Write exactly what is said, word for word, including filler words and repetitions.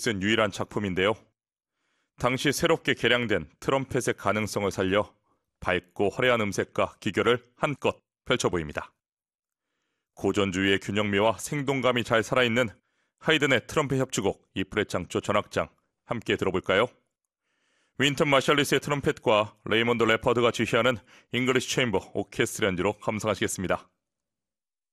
쓴 유일한 작품인데요. 당시 새롭게 개량된 트럼펫의 가능성을 살려 밝고 화려한 음색과 기교를 한껏 펼쳐 보입니다. 고전주의의 균형미와 생동감이 잘 살아있는 하이든의 트럼펫 협주곡 이 프렛 장조 전악장 함께 들어볼까요? 윈턴 마샬리스의 트럼펫과 레이먼드 레퍼드가 지휘하는 잉글리시 체인버 오케스트라 연주로 감상하시겠습니다.